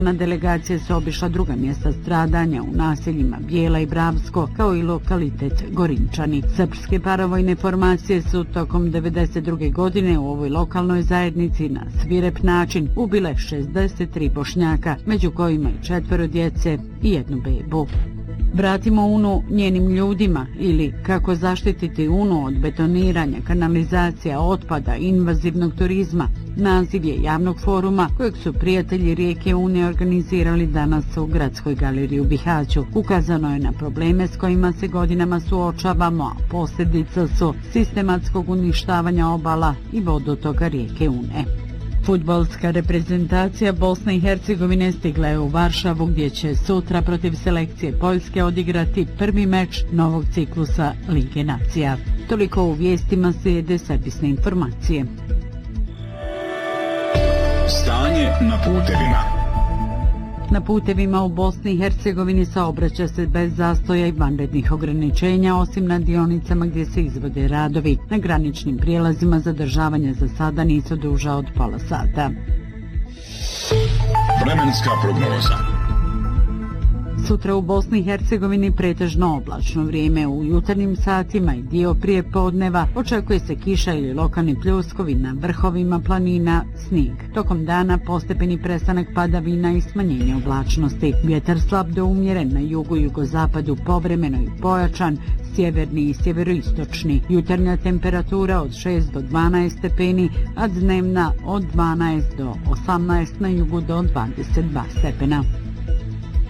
Delegacija se obišla druga mjesta stradanja u naseljima Bijela i Bravsko, kao i lokalitet Gorinčani. Srpske paravojne formacije su tokom 1992. godine u ovoj lokalnoj zajednici na svirep način ubile 63 Bošnjaka, među kojima i 4 djece i 1 bebu. Vratimo Unu njenim ljudima ili kako zaštititi Unu od betoniranja, kanalizacija, otpada, invazivnog turizma. Naziv je javnog foruma kojeg su prijatelji rijeke Une organizirali danas u Gradskoj galeriji u Bihaću. Ukazano je na probleme s kojima se godinama suočavamo, a posljedica su sistematskog uništavanja obala i vodotoka rijeke Une. Fudbalska reprezentacija Bosne i Hercegovine stigla je u Varšavu gdje će sutra protiv selekcije Poljske odigrati prvi meč novog ciklusa Lige nacija. Toliko u vijestima, slijede servisne informacije. Stanje na putevima. Na putevima u Bosni i Hercegovini saobraća se bez zastoja i vanrednih ograničenja, osim na dionicama gdje se izvode radovi. Na graničnim prijelazima zadržavanja za sada nisu duža od pola sata. Vremenska prognoza. Sutra u Bosni i Hercegovini pretežno oblačno vrijeme, u jutarnjim satima i dio prije podneva očekuje se kiša ili lokalni pljuskovi, na vrhovima planina snijeg. Tokom dana postepeni prestanak padavina i smanjenje oblačnosti. Vjetar slab do umjeren, na jugu i jugozapadu povremeno i pojačan, sjeverni i sjeveroistočni. Jutarnja temperatura od 6 do 12 stepeni, a dnevna od 12 do 18, na jugu do 22 stepena.